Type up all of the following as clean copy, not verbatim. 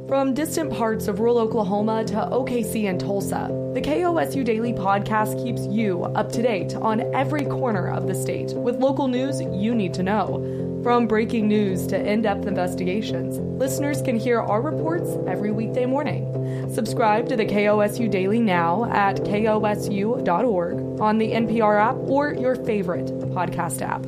From distant parts of rural Oklahoma to OKC and Tulsa, the KOSU Daily Podcast keeps you up to date on every corner of the state with local news you need to know. From breaking news to in-depth investigations, listeners can hear our reports every weekday morning. Subscribe to the KOSU Daily now at kosu.org, on the NPR app, or your favorite podcast app.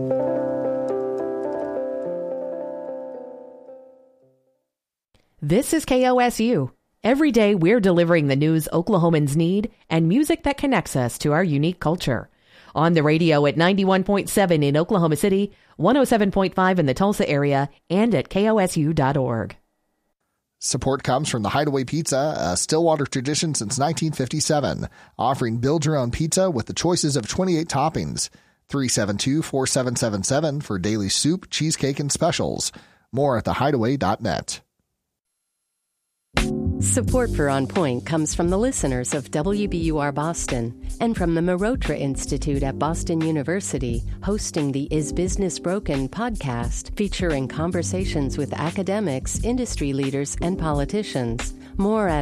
This is KOSU. Every day we're delivering the news Oklahomans need and music that connects us to our unique culture. On the radio at 91.7 in Oklahoma City, 107.5 in the Tulsa area, and at kosu.org. Support comes from the Hideaway Pizza, a Stillwater tradition since 1957, offering build-your-own pizza with the choices of 28 toppings. 372-4777 for daily soup, cheesecake, and specials. More at thehideaway.net. Support for On Point comes from the listeners of WBUR Boston and from the Marotra Institute at Boston University, hosting the Is Business Broken podcast, featuring conversations with academics, industry leaders, and politicians. More at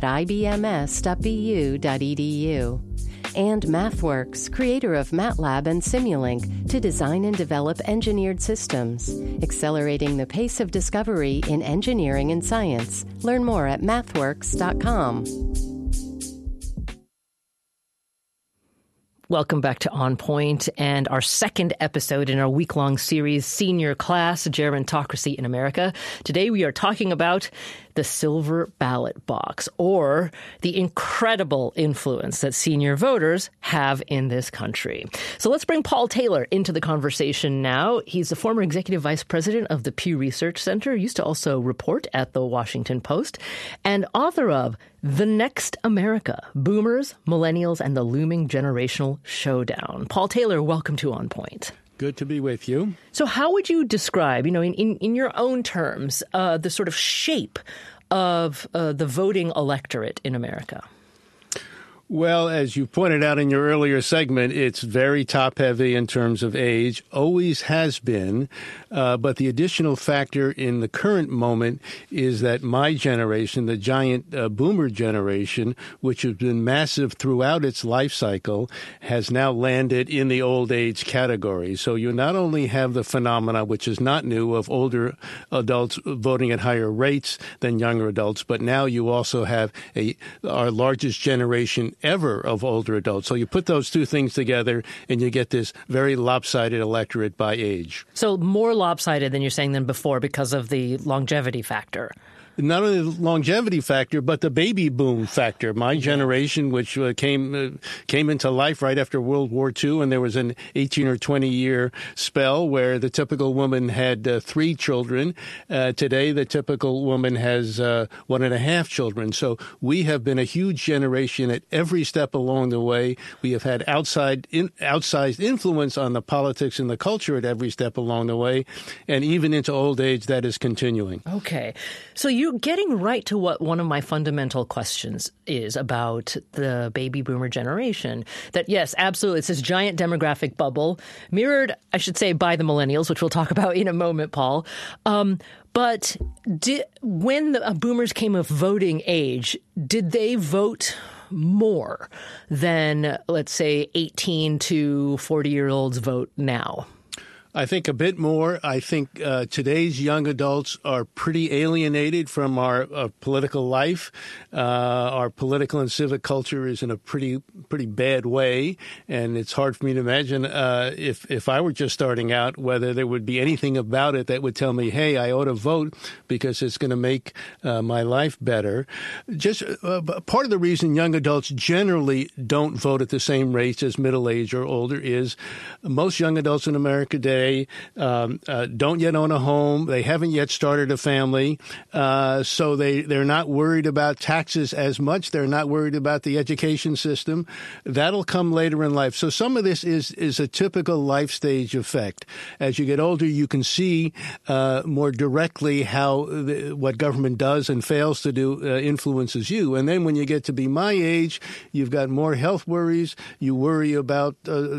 ibms.bu.edu. And MathWorks, creator of MATLAB and Simulink, to design and develop engineered systems, accelerating the pace of discovery in engineering and science. Learn more at mathworks.com. Welcome back to On Point and our second episode in our week-long series, Senior Class, Gerontocracy in America. Today we are talking about the silver ballot box, or the incredible influence that senior voters have in this country. So let's bring Paul Taylor into the conversation now. He's the former executive vice president of the Pew Research Center, used to also report at the Washington Post, and author of The Next America, Boomers, Millennials, and the Looming Generational Showdown. Paul Taylor, welcome to On Point. Good to be with you. So how would you describe, in your own terms, the sort of shape of the voting electorate in America? Well, as you pointed out in your earlier segment, it's very top-heavy in terms of age, always has been. But the additional factor in the current moment is that my generation, the giant boomer generation, which has been massive throughout its life cycle, has now landed in the old age category. So you not only have the phenomena, which is not new, of older adults voting at higher rates than younger adults, but now you also have our largest generation ever of older adults. So you put those two things together and you get this very lopsided electorate by age. So more lopsided than you're saying than before because of the longevity factor. Not only the longevity factor, but the baby boom factor. My generation, which came into life right after World War II, and there was an 18 or 20-year spell where the typical woman had 3 children. Today, the typical woman has 1.5 children. So we have been a huge generation at every step along the way. We have had outsized influence on the politics and the culture at every step along the way, and even into old age, that is continuing. Okay. So you're getting right to what one of my fundamental questions is about the baby boomer generation. That, yes, absolutely, it's this giant demographic bubble, mirrored, I should say, by the millennials, which we'll talk about in a moment, Paul. But when the boomers came of voting age, did they vote more than, let's say, 18 to 40-year-olds vote now? I think a bit more. I think today's young adults are pretty alienated from our political life. Our political and civic culture is in a pretty bad way, and it's hard for me to imagine if I were just starting out whether there would be anything about it that would tell me, hey, I ought to vote because it's going to make my life better. Just part of the reason young adults generally don't vote at the same rates as middle-aged or older is most young adults in America today don't yet own a home. They haven't yet started a family. So they're not worried about taxes as much. They're not worried about the education system. That'll come later in life. So some of this is a typical life stage effect. As you get older, you can see more directly how what government does and fails to do influences you. And then when you get to be my age, you've got more health worries. You worry about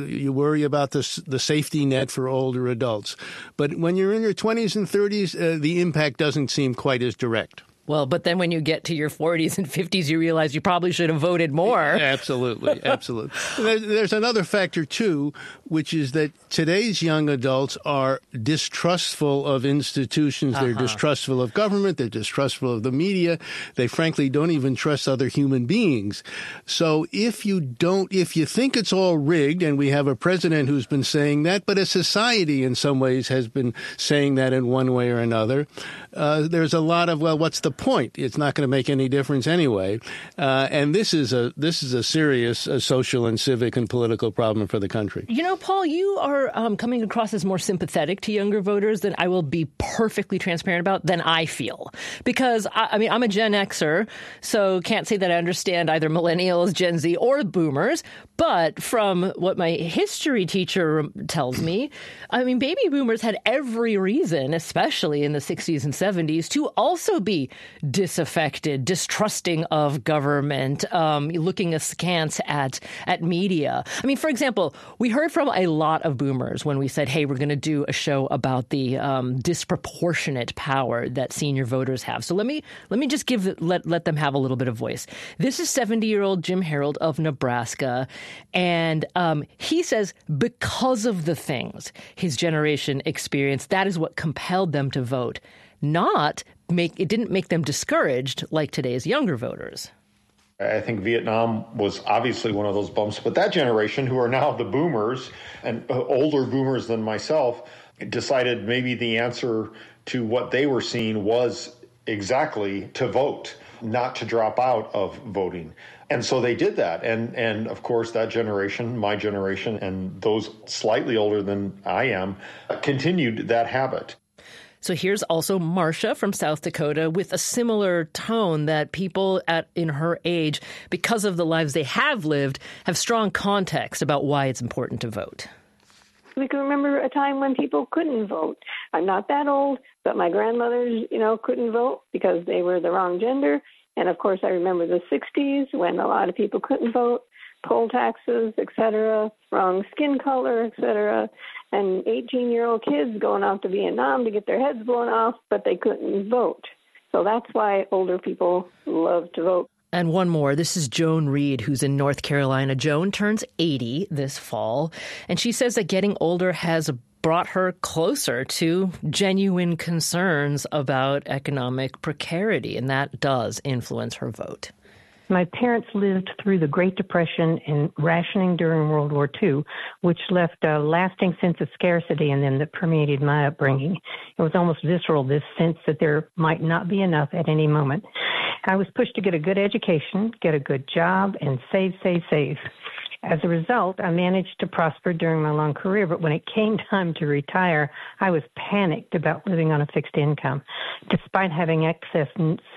the safety net for older adults. But when you're in your 20s and 30s, the impact doesn't seem quite as direct. Well, but then when you get to your 40s and 50s, you realize you probably should have voted more. Absolutely, absolutely. There's another factor, too, which is that today's young adults are distrustful of institutions. They're distrustful of government. They're distrustful of the media. They frankly don't even trust other human beings. So if you think it's all rigged, and we have a president who's been saying that, but a society in some ways has been saying that in one way or another, there's a lot of, well, what's the point? It's not going to make any difference anyway. And this is a serious social and civic and political problem for the country. You know, Paul, you are coming across as more sympathetic to younger voters than I will be perfectly transparent about than I feel. Because, I mean, I'm a Gen Xer, so can't say that I understand either millennials, Gen Z, or boomers. But from what my history teacher tells me, I mean, baby boomers had every reason, especially in the 60s and 70s, to also be disaffected, distrusting of government, looking askance at media. I mean, for example, we heard from a lot of boomers when we said, hey, we're going to do a show about the disproportionate power that senior voters have. So let me just let them have a little bit of voice. This is 70-year-old Jim Harold of Nebraska. And he says because of the things his generation experienced, that is what compelled them to vote. It didn't make them discouraged like today's younger voters. I think Vietnam was obviously one of those bumps, but that generation, who are now the boomers and older boomers than myself, decided maybe the answer to what they were seeing was exactly to vote, not to drop out of voting. And so they did that. And of course, that generation, my generation, and those slightly older than I am, continued that habit. So here's also Marcia from South Dakota with a similar tone that people in her age, because of the lives they have lived, have strong context about why it's important to vote. We can remember a time when people couldn't vote. I'm not that old, but my grandmothers, couldn't vote because they were the wrong gender. And of course, I remember the 60s when a lot of people couldn't vote, poll taxes, et cetera, wrong skin color, et cetera, and 18-year-old kids going off to Vietnam to get their heads blown off, but they couldn't vote. So that's why older people love to vote. And one more. This is Joan Reed, who's in North Carolina. Joan turns 80 this fall, and she says that getting older has brought her closer to genuine concerns about economic precarity, and that does influence her vote. My parents lived through the Great Depression and rationing during World War II, which left a lasting sense of scarcity in them that permeated my upbringing. It was almost visceral, this sense that there might not be enough at any moment. I was pushed to get a good education, get a good job, and save. As a result, I managed to prosper during my long career, but when it came time to retire, I was panicked about living on a fixed income, despite having assets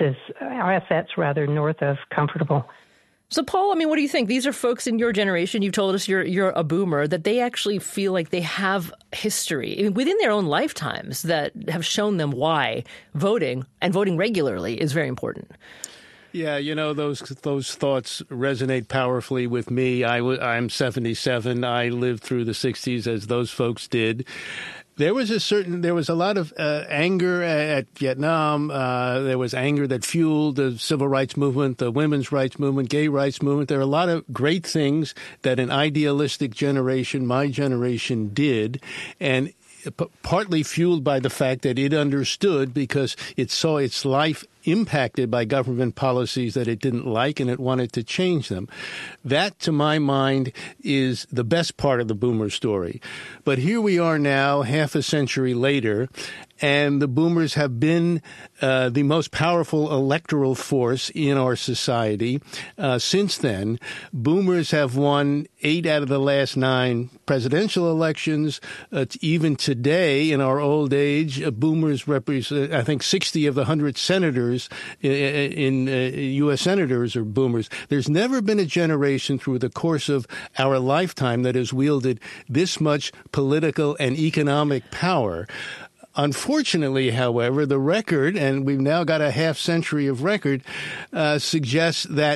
north of comfortable. So, Paul, I mean, what do you think? These are folks in your generation. You've told us you're a boomer, that they actually feel like they have history within their own lifetimes that have shown them why voting and voting regularly is very important. Yeah, those thoughts resonate powerfully with me. I'm 77. I lived through the 60s as those folks did. There was a lot of anger at Vietnam. There was anger that fueled the civil rights movement, the women's rights movement, gay rights movement. There are a lot of great things that an idealistic generation, my generation, did, and partly fueled by the fact that it understood because it saw its life impacted by government policies that it didn't like, and it wanted to change them. That, to my mind, is the best part of the boomer story. But here we are now, half a century later, and the boomers have been the most powerful electoral force in our society. Since then, boomers have won 8 out of the last 9 presidential elections. Even today, in our old age, boomers represent, I think, 60 of the 100 senators in U.S. senators are boomers. There's never been a generation through the course of our lifetime that has wielded this much political and economic power. Unfortunately, however, the record, and we've now got a half century of record, suggests that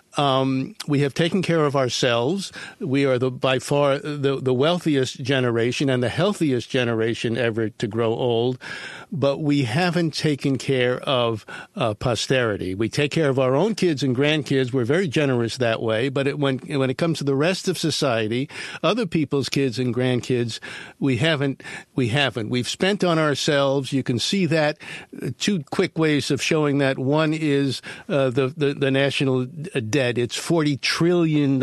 We have taken care of ourselves. We are by far the wealthiest generation and the healthiest generation ever to grow old. But we haven't taken care of posterity. We take care of our own kids and grandkids. We're very generous that way. But when it comes to the rest of society, other people's kids and grandkids, we haven't. We've spent on ourselves. You can see that. Two quick ways of showing that. One is the national debt. It's $40 trillion.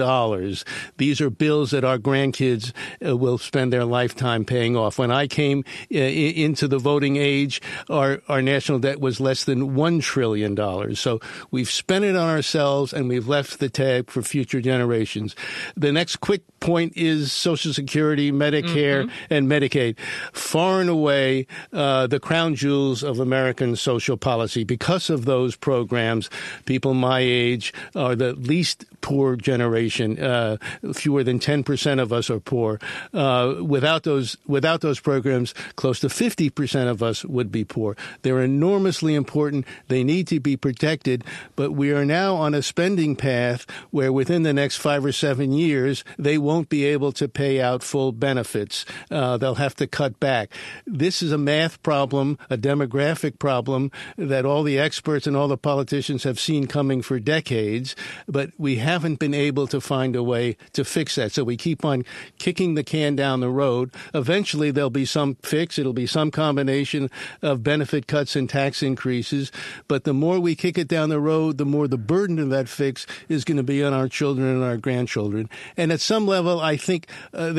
These are bills that our grandkids will spend their lifetime paying off. When I came into the voting age, our national debt was less than $1 trillion. So we've spent it on ourselves, and we've left the tab for future generations. The next quick point is Social Security, Medicare, and Medicaid. Far and away, the crown jewels of American social policy. Because of those programs, people my age are the least poor generation. Fewer than 10% of us are poor. Without those programs, close to 50% of us would be poor. They're enormously important. They need to be protected. But we are now on a spending path where within the next 5 or 7 years, they won't be able to pay out full benefits. They'll have to cut back. This is a math problem, a demographic problem that all the experts and all the politicians have seen coming for decades, but we haven't been able to find a way to fix that. So we keep on kicking the can down the road. Eventually, there'll be some fix. It'll be some combination of benefit cuts and tax increases. But the more we kick it down the road, the more the burden of that fix is going to be on our children and our grandchildren. And at some level, I think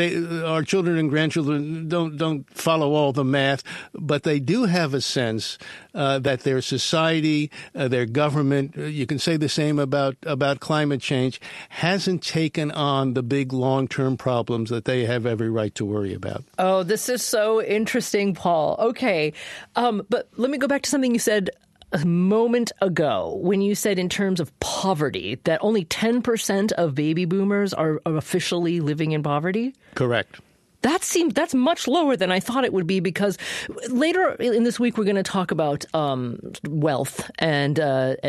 our children and grandchildren don't follow all the math, but they do have a sense that their society, their government, you can say the same about climate change, hasn't taken on the big long-term problems that they have every right to worry about. Oh, this is so interesting, Paul. Okay. But let me go back to something you said a moment ago when you said in terms of poverty that only 10% of baby boomers are officially living in poverty? Correct. That's much lower than I thought it would be, because later in this week we're going to talk about wealth and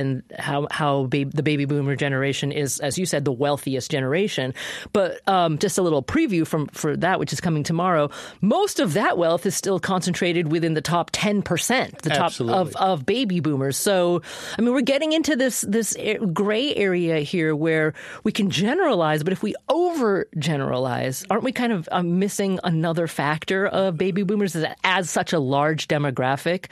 how the baby boomer generation is, as you said, the wealthiest generation. But just a little preview for that, which is coming tomorrow. Most of that wealth is still concentrated within the top 10%, the top of baby boomers. So, I mean, we're getting into this gray area here where we can generalize, but if we overgeneralize, aren't we kind of missing another factor of baby boomers as such a large demographic?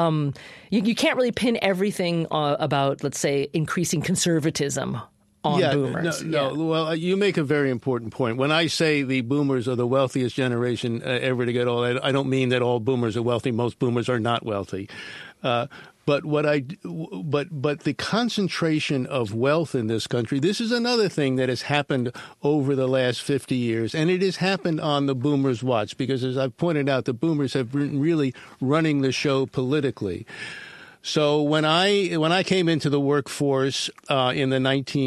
You can't really pin everything about, let's say, increasing conservatism on boomers. No. Well, you make a very important point. When I say the boomers are the wealthiest generation ever to get old, I don't mean that all boomers are wealthy. Most boomers are not wealthy. But the concentration of wealth in this country, this is another thing that has happened over the last 50 years. And it has happened on the boomers' watch, because as I've pointed out, the boomers have been really running the show politically. So when I came into the workforce in the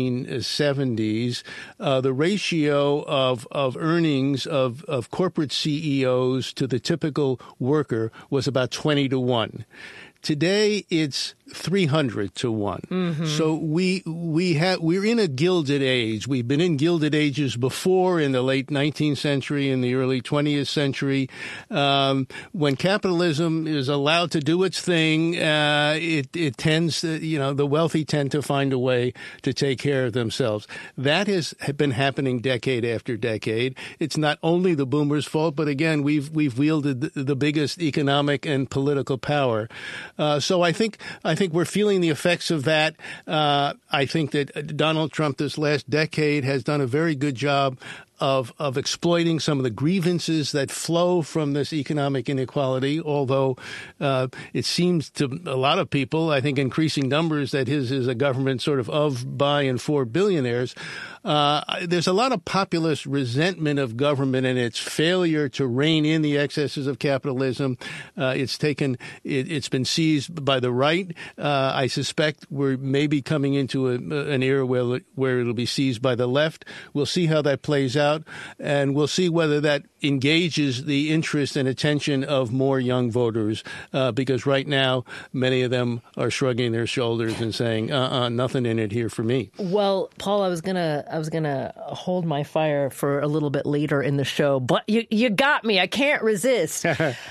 1970s, the ratio of earnings of corporate CEOs to the typical worker was about 20-1. Today, it's 300 to 1. Mm-hmm. So we're in a gilded age. We've been in gilded ages before, in the late 19th century, in the early 20th century. When capitalism is allowed to do its thing, it tends to, the wealthy tend to find a way to take care of themselves. That has been happening decade after decade. It's not only the boomers' fault, but again, we've wielded the biggest economic and political power. So I think we're feeling the effects of that. I think that Donald Trump this last decade has done a very good job of exploiting some of the grievances that flow from this economic inequality, although it seems to a lot of people, I think increasing numbers, that his is a government sort of, by, and for billionaires. There's a lot of populist resentment of government and its failure to rein in the excesses of capitalism. It's been seized by the right. I suspect we're maybe coming into an era where it'll be seized by the left. We'll see how that plays out. about, and we'll see whether that engages the interest and attention of more young voters, because right now many of them are shrugging their shoulders and saying, nothing in it here for me. Well, Paul, I was gonna hold my fire for a little bit later in the show, but you got me. I can't resist.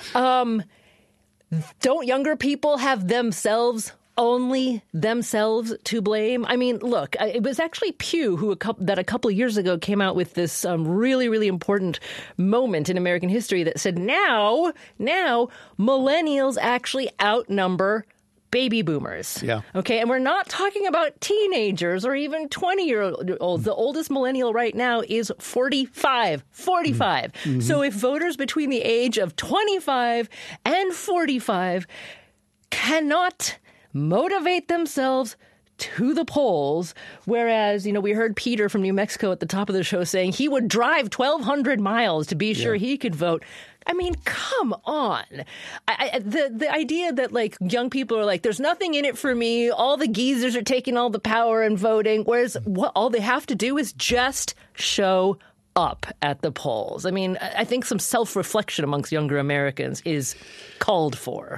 Don't younger people have only themselves to blame? I mean, look, it was actually Pew that a couple of years ago came out with this really, really important moment in American history that said now millennials actually outnumber baby boomers. Yeah. Okay. And we're not talking about teenagers or even 20-year-olds. The oldest millennial right now is 45. Mm-hmm. So if voters between the age of 25 and 45 cannot motivate themselves to the polls, whereas, we heard Peter from New Mexico at the top of the show saying he would drive 1,200 miles to be sure he could vote. I mean, come on. The idea that, young people are there's nothing in it for me. All the geezers are taking all the power and voting, whereas all they have to do is just show up at the polls. I mean, I think some self-reflection amongst younger Americans is called for.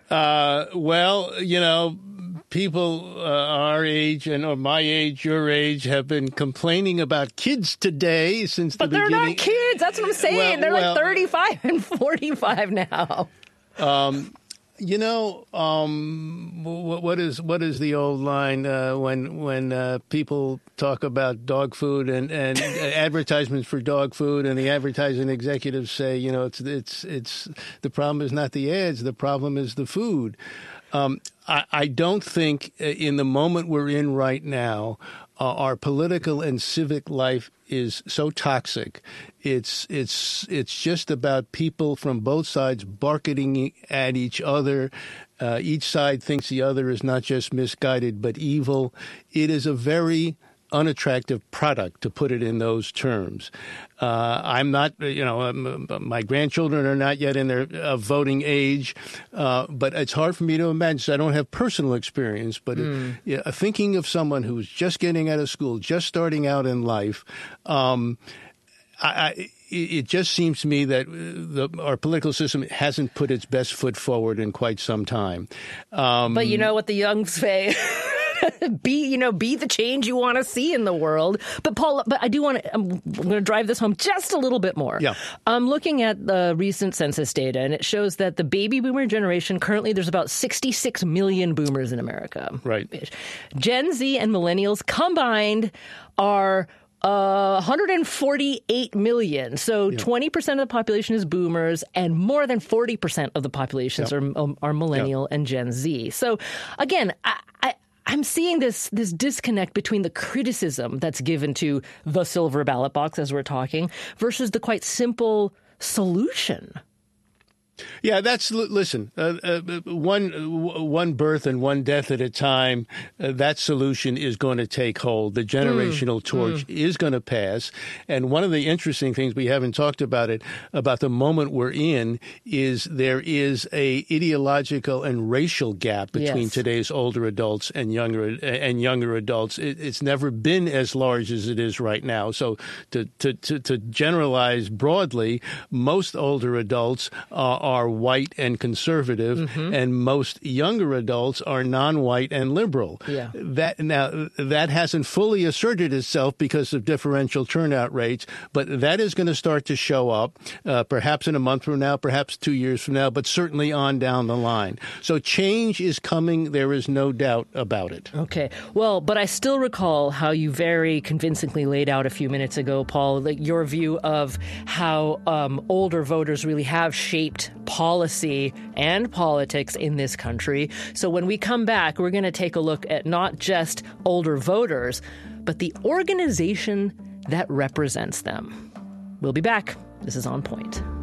People our age or my age, your age, have been complaining about kids today since the beginning. But they're not kids. That's what I'm saying. They're 35 and 45 now. What is the old line when people talk about dog food and advertisements for dog food, and the advertising executives say, it's the problem is not the ads, the problem is the food. I don't think in the moment we're in right now, our political and civic life is so toxic. It's just about people from both sides barking at each other. Each side thinks the other is not just misguided but evil. It is a very unattractive product, to put it in those terms. I'm not, my grandchildren are not yet in their voting age, but it's hard for me to imagine. So I don't have personal experience, but thinking of someone who's just getting out of school, just starting out in life, it just seems to me that our political system hasn't put its best foot forward in quite some time. But you know what the young say? Be the change you want to see in the world. But Paul, I'm going to drive this home just a little bit more. Yeah. I'm looking at the recent census data, and it shows that the baby boomer generation, currently there's about 66 million boomers in America. Right. Gen Z and millennials combined are 148 million. So 20% of the population is boomers, and more than 40% of the populations are millennial and Gen Z. So again, I'm seeing this disconnect between the criticism that's given to the silver ballot box, as we're talking, versus the quite simple solution. Yeah, listen, one birth and one death at a time, that solution is going to take hold. The generational torch is going to pass. And one of the interesting things we haven't talked about the moment we're in, is there is a ideological and racial gap between today's older adults and younger adults. It's never been as large as it is right now. So to generalize broadly, most older adults are white and conservative, and most younger adults are non-white and liberal. Yeah. That hasn't fully asserted itself because of differential turnout rates, but that is going to start to show up, perhaps in a month from now, perhaps 2 years from now, but certainly on down the line. So change is coming. There is no doubt about it. Okay. Well, but I still recall how you very convincingly laid out a few minutes ago, Paul, your view of how older voters really have shaped policy and politics in this country. So when we come back, we're going to take a look at not just older voters, but the organization that represents them. We'll be back. This is On Point.